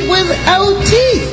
without teeth.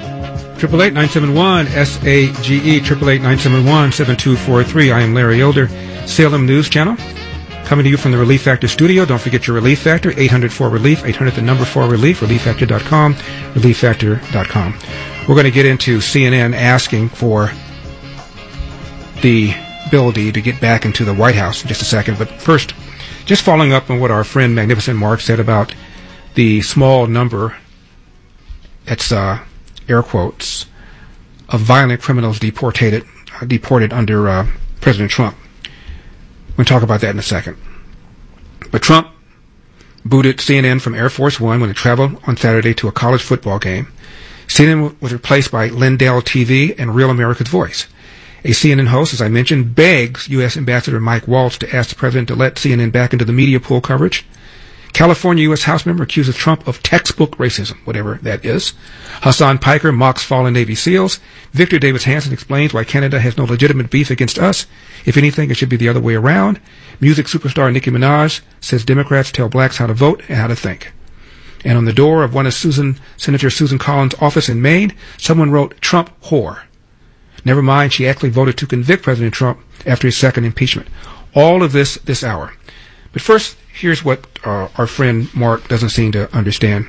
888-971-SAGE, 888-971-7243. I am Larry Elder, Salem News Channel. Coming to you from the Relief Factor studio. Don't forget your Relief Factor, 800-4RELIEF, 800-4RELIEF, ReliefFactor.com, ReliefFactor.com. We're going to get into CNN asking for the ability to get back into the White House in just a second. But first, just following up on what our friend Magnificent Mark said about the small number, it's air quotes, of violent criminals deported under President Trump. We'll talk about that in a second. But Trump booted CNN from Air Force One when it traveled on Saturday to a college football game. CNN was replaced by Lindell TV and Real America's Voice. A CNN host, as I mentioned, begs U.S. Ambassador Mike Waltz to ask the president to let CNN back into the media pool coverage. California U.S. House member accuses Trump of textbook racism, whatever that is. Hassan Piker mocks fallen Navy SEALs. Victor Davis Hanson explains why Canada has no legitimate beef against us. If anything, it should be the other way around. Music superstar Nicki Minaj says Democrats tell blacks how to vote and how to think. And on the door of one of Senator Susan Collins' office in Maine, someone wrote, "Trump whore." Never mind, she actually voted to convict President Trump after his second impeachment. All of this hour. But first, here's what our friend Mark doesn't seem to understand.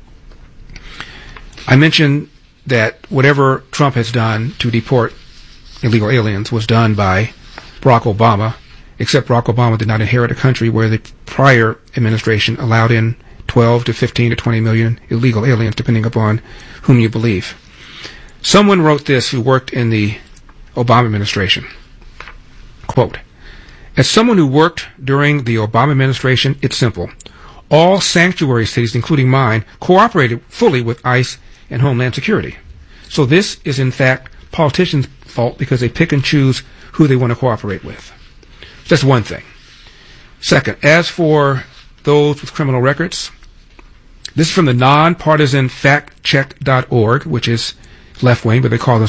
I mentioned that whatever Trump has done to deport illegal aliens was done by Barack Obama, except Barack Obama did not inherit a country where the prior administration allowed in 12 to 15 to 20 million illegal aliens, depending upon whom you believe. Someone wrote this who worked in the Obama administration. Quote, "As someone who worked during the Obama administration, it's simple. All sanctuary cities, including mine, cooperated fully with ICE and Homeland Security. So this is, in fact, politicians' fault because they pick and choose who they want to cooperate with." That's one thing. Second, as for those with criminal records, this is from the nonpartisan factcheck.org, which is left-wing, but they call